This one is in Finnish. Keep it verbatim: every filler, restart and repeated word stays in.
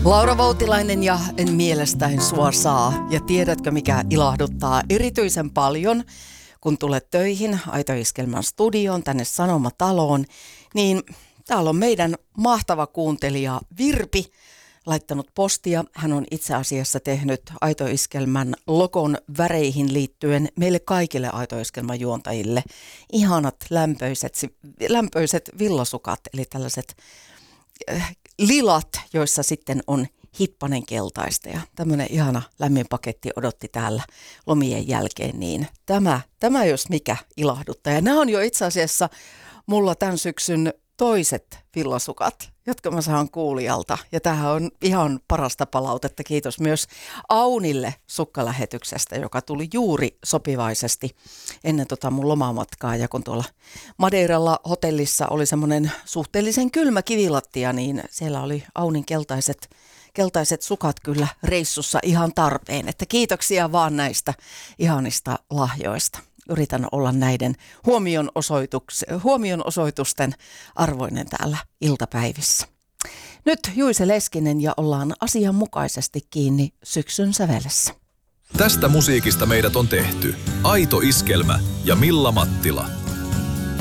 Laura Voutilainen ja En mielestäin sua saa. Ja tiedätkö, mikä ilahduttaa erityisen paljon, kun tulet töihin Aito Iskelmän studioon tänne Sanomataloon, niin täällä on meidän mahtava kuuntelija Virpi laittanut postia. Hän on itse asiassa tehnyt Aito Iskelmän logon väreihin liittyen meille kaikille Aito Iskelmän juontajille ihanat lämpöiset, lämpöiset villasukat, eli tällaiset äh, lilat, joissa sitten on hippanen keltaista, ja tämmöinen ihana lämmin paketti odotti täällä lomien jälkeen, niin tämä, tämä jos mikä ilahduttaa. Ja nämä on jo itse asiassa mulla tämän syksyn toiset villasukat, jotka mä saan kuulijalta. Ja tämähän on ihan parasta palautetta. Kiitos myös Aunille sukkalähetyksestä, joka tuli juuri sopivaisesti ennen tota mun lomamatkaa. Ja kun tuolla Madeiralla hotellissa oli semmoinen suhteellisen kylmä kivilattia, niin siellä oli Aunin keltaiset, keltaiset sukat kyllä reissussa ihan tarpeen. Että kiitoksia vaan näistä ihanista lahjoista. Yritän olla näiden huomionosoitusten arvoinen täällä iltapäivissä. Nyt Juise Leskinen ja ollaan asianmukaisesti kiinni syksyn sävelessä. Tästä musiikista meidät on tehty Aito Iskelmä ja Milla Mattila.